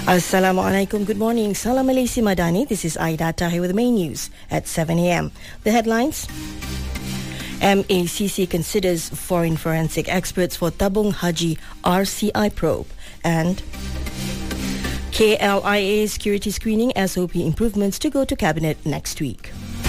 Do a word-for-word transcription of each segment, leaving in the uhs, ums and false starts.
Assalamualaikum. Good morning. Salam Malaysia Madani. This is Aida Tahir with the main news at seven a.m. The headlines. M A C C considers foreign forensic experts for Tabung Haji R C I probe. And K L I A security screening S O P improvements to go to Cabinet next week.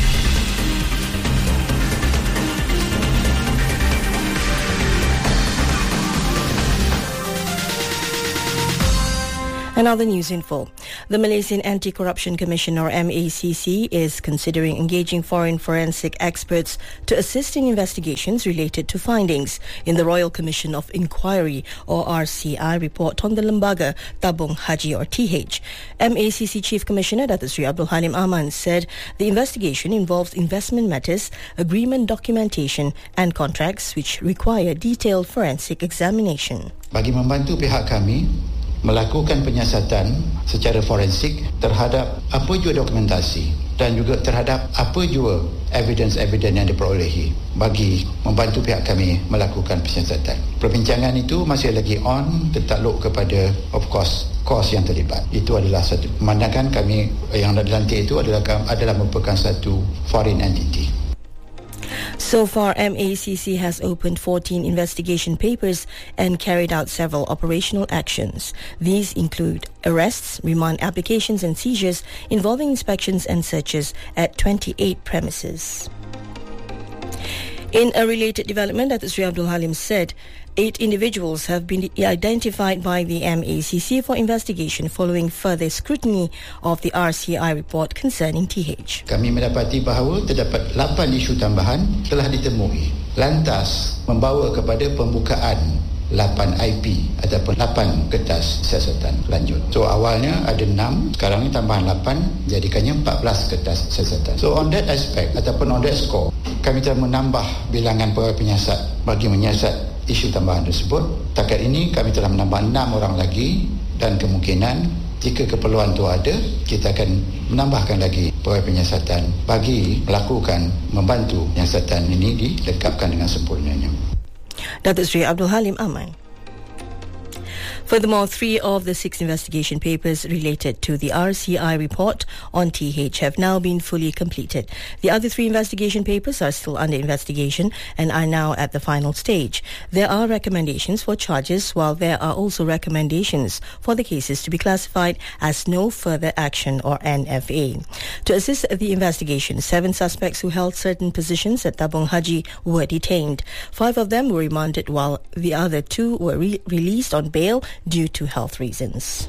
Another news info. The Malaysian Anti-Corruption Commission, or M A C C, is considering engaging foreign forensic experts to assist in investigations related to findings in the Royal Commission of Inquiry, or R C I, report on the Lembaga Tabung Haji, or T H. M A C C Chief Commissioner Datuk Seri Abdul Halim Aman said the investigation involves investment matters, agreement documentation and contracts which require detailed forensic examination. Bagi membantu pihak kami melakukan penyiasatan secara forensik terhadap apa jua dokumentasi dan juga terhadap apa jua evidence-evidence yang diperolehi bagi membantu pihak kami melakukan penyiasatan. Perbincangan itu masih lagi on, tertakluk kepada of course kos yang terlibat. Itu adalah satu pemandangan kami yang dilantik itu adalah adalah merupakan satu foreign entity. So far, M A C C has opened fourteen investigation papers and carried out several operational actions. These include arrests, remand applications and seizures involving inspections and searches at twenty-eight premises. In a related development, Datuk Seri Abdul Halim said eight individuals have been identified by the M A C C for investigation following further scrutiny of the R C I report concerning T H. Kami mendapati bahawa terdapat lapan isu tambahan telah ditemui. Lantas membawa kepada pembukaan lapan I P ataupun lapan kertas siasatan lanjut. So awalnya ada enam, sekarang ni tambahan lapan, jadikannya empat belas kertas siasatan. So on that aspect ataupun on that score, kami telah menambah bilangan pegawai penyiasat bagi menyiasat isu tambahan tersebut. Takat ini kami telah menambah enam orang lagi dan kemungkinan jika keperluan itu ada, kita akan menambahkan lagi pegawai penyiasatan bagi melakukan membantu penyiasatan ini dilengkapkan dengan sempurnanya. Datuk Seri Abdul Halim Aman. Furthermore, three of the six investigation papers related to the R C I report on T H have now been fully completed. The other three investigation papers are still under investigation and are now at the final stage. There are recommendations for charges, while there are also recommendations for the cases to be classified as no further action, or N F A. To assist the investigation, seven suspects who held certain positions at Tabung Haji were detained. Five of them were remanded, while the other two were re- released on bail due to health reasons.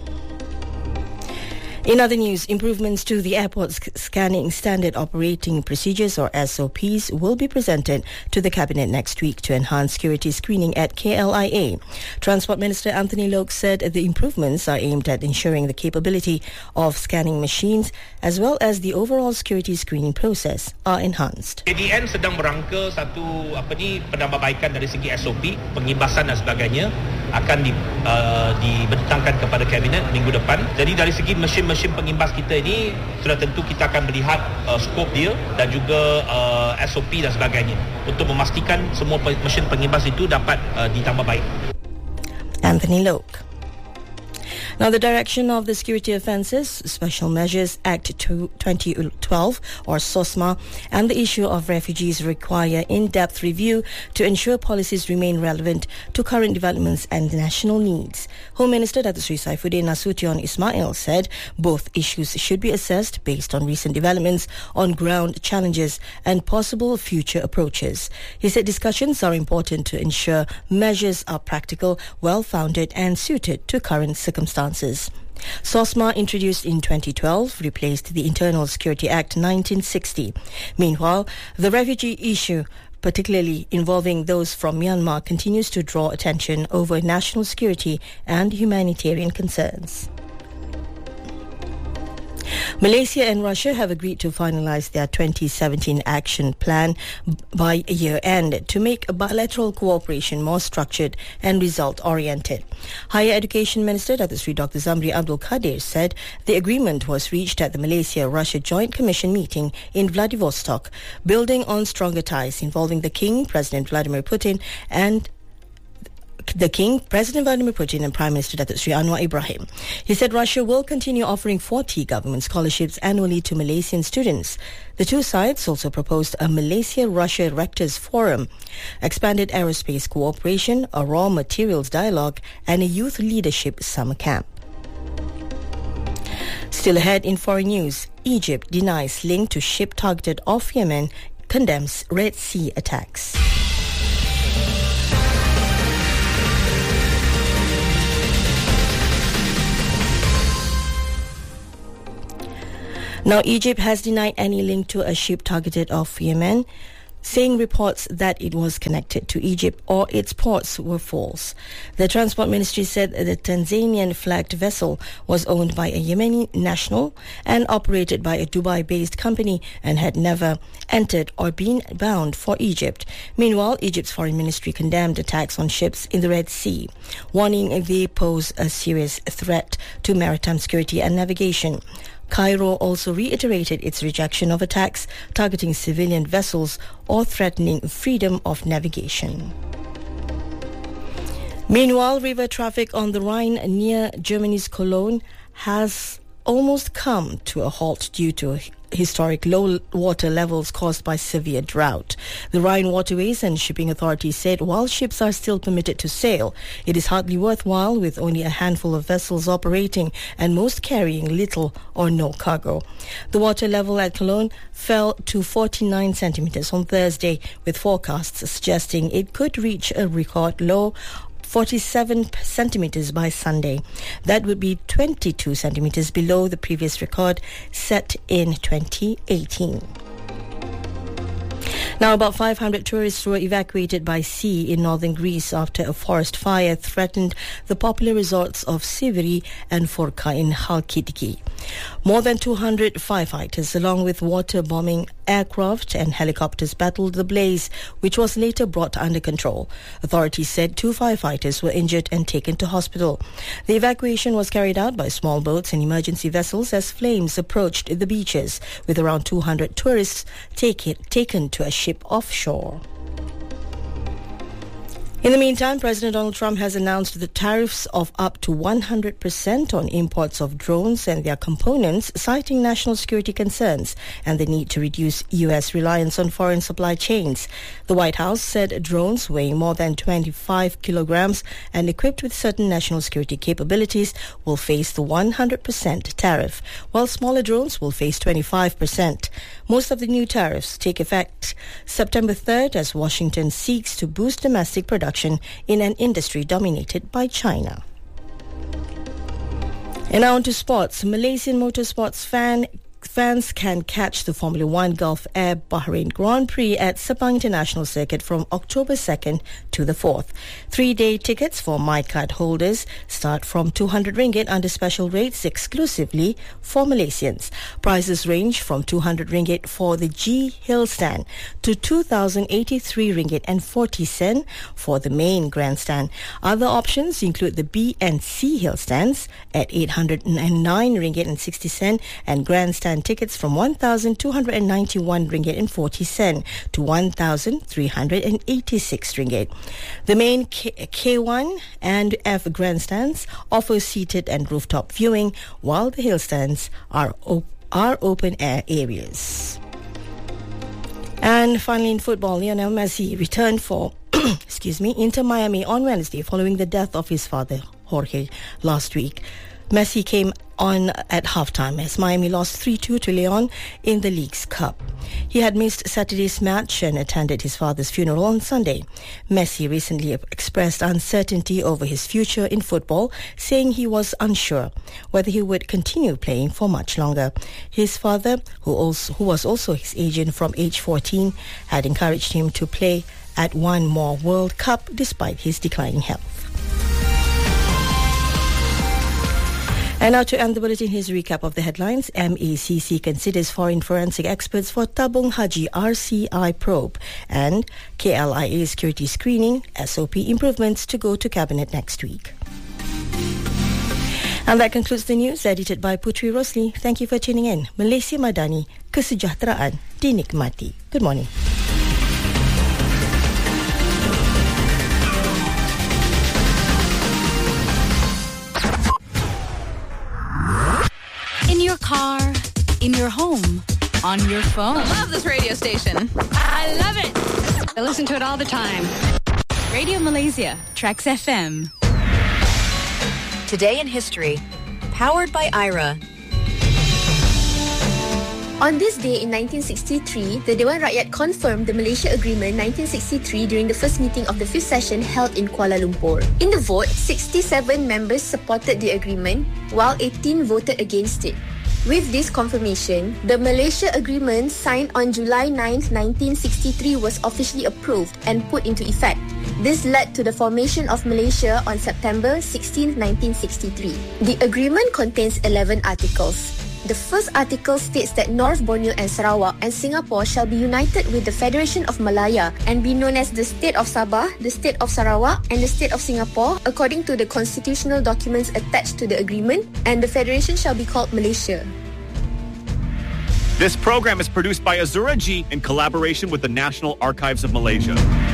In other news, improvements to the airport's scanning standard operating procedures, or S O Ps, will be presented to the Cabinet next week to enhance security screening at K L I A. Transport Minister Anthony Loke said the improvements are aimed at ensuring the capability of scanning machines as well as the overall security screening process are enhanced. K D N sedang merangka satu apa ni penambahbaikan dari segi S O P, pengibasan dan sebagainya akan di, uh, dibentangkan kepada Kabinet minggu depan. Jadi dari segi mesin-mesin pengimbas kita ini sudah tentu kita akan melihat uh, skop dia dan juga uh, S O P dan sebagainya untuk memastikan semua mesin pengimbas itu dapat uh, ditambah baik. Anthony Loke. Now, the direction of the Security Offences Special Measures Act twenty twelve, or SOSMA, and the issue of refugees require in-depth review to ensure policies remain relevant to current developments and national needs. Home Minister Datuk Seri Saifuddin Nasution Ismail said both issues should be assessed based on recent developments, on-ground challenges and possible future approaches. He said discussions are important to ensure measures are practical, well-founded and suited to current circumstances. SOSMA, introduced in twenty twelve, replaced the Internal Security Act nineteen sixty. Meanwhile, the refugee issue, particularly involving those from Myanmar, continues to draw attention over national security and humanitarian concerns. Malaysia and Russia have agreed to finalize their twenty seventeen action plan by year-end to make bilateral cooperation more structured and result-oriented. Higher Education Minister Datuk Seri Doctor Zamri Abdul Kadir said the agreement was reached at the Malaysia-Russia Joint Commission meeting in Vladivostok, building on stronger ties involving the King, President Vladimir Putin, and the King, President Vladimir Putin and Prime Minister Datuk Sri Anwar Ibrahim. He said Russia will continue offering forty government scholarships annually to Malaysian students. The two sides also proposed a Malaysia-Russia Rectors Forum, expanded aerospace cooperation, a raw materials dialogue, and a youth leadership summer camp. Still ahead in foreign news, Egypt denies link to ship targeted off Yemen, condemns Red Sea attacks. Now, Egypt has denied any link to a ship targeted off Yemen, saying reports that it was connected to Egypt or its ports were false. The Transport Ministry said the Tanzanian-flagged vessel was owned by a Yemeni national and operated by a Dubai-based company and had never entered or been bound for Egypt. Meanwhile, Egypt's foreign ministry condemned attacks on ships in the Red Sea, warning they pose a serious threat to maritime security and navigation. Cairo also reiterated its rejection of attacks targeting civilian vessels or threatening freedom of navigation. Meanwhile, river traffic on the Rhine near Germany's Cologne has almost come to a halt due to historic low water levels caused by severe drought. The Rhine Waterways and Shipping Authority said while ships are still permitted to sail, it is hardly worthwhile with only a handful of vessels operating and most carrying little or no cargo. The water level at Cologne fell to forty-nine centimeters on Thursday, with forecasts suggesting it could reach a record low forty-seven centimeters by Sunday. That would be twenty-two centimeters below the previous record set in twenty eighteen. Now, about five hundred tourists were evacuated by sea in northern Greece after a forest fire threatened the popular resorts of Siviri and Forka in Halkidiki. More than two hundred firefighters, along with water-bombing aircraft and helicopters, battled the blaze, which was later brought under control. Authorities said two firefighters were injured and taken to hospital. The evacuation was carried out by small boats and emergency vessels as flames approached the beaches, with around two hundred tourists take it, taken to a ship offshore. In the meantime, President Donald Trump has announced the tariffs of up to one hundred percent on imports of drones and their components, citing national security concerns and the need to reduce U S reliance on foreign supply chains. The White House said drones weighing more than twenty-five kilograms and equipped with certain national security capabilities will face the one hundred percent tariff, while smaller drones will face twenty-five percent. Most of the new tariffs take effect September third as Washington seeks to boost domestic production in an industry dominated by China. And now on to sports. Malaysian motorsports fan Fans can catch the Formula One Gulf Air Bahrain Grand Prix at Sepang International Circuit from October second to the fourth. Three-day tickets for MyCard holders start from two hundred ringgit under special rates exclusively for Malaysians. Prices range from two hundred ringgit for the G Hill Stand to two thousand eighty-three ringgit and forty sen for the main grandstand. Other options include the B and C Hill Stands at eight hundred nine ringgit and sixty sen and grandstand tickets from one thousand two hundred ninety-one ringgit and forty sen to one thousand three hundred eighty-six ringgit. The main K- K1 and F grandstands offer seated and rooftop viewing, while the hill stands are op- are open air areas. And finally in football, Lionel Messi returned for excuse me Inter Miami on Wednesday following the death of his father Jorge last week. Messi came on at halftime as Miami lost three two to Leon in the League's Cup. He had missed Saturday's match and attended his father's funeral on Sunday. Messi recently expressed uncertainty over his future in football, saying he was unsure whether he would continue playing for much longer. His father, who also who was also his agent from age fourteen, had encouraged him to play at one more World Cup despite his declining health. And now to end the bulletin, here's a recap of the headlines. M A C C considers foreign forensic experts for Tabung Haji R C I probe, and K L I A security screening S O P improvements to go to Cabinet next week. And that concludes the news, edited by Putri Rosli. Thank you for tuning in. Malaysia Madani, kesejahteraan dinikmati. Good morning. car, in your home, on your phone. I love this radio station. I love it. I listen to it all the time. Radio Malaysia, Trax F M. Today in History, powered by I R A. On this day in nineteen sixty-three, the Dewan Rakyat confirmed the Malaysia Agreement nineteen sixty-three during the first meeting of the fifth session held in Kuala Lumpur. In the vote, sixty-seven members supported the agreement, while eighteen voted against it. With this confirmation, the Malaysia Agreement signed on July ninth, nineteen sixty-three was officially approved and put into effect. This led to the formation of Malaysia on September sixteenth, nineteen sixty-three. The agreement contains eleven articles. The first article states that North Borneo and Sarawak and Singapore shall be united with the Federation of Malaya and be known as the State of Sabah, the State of Sarawak and the State of Singapore according to the constitutional documents attached to the agreement, and the Federation shall be called Malaysia. This program is produced by Azura G in collaboration with the National Archives of Malaysia.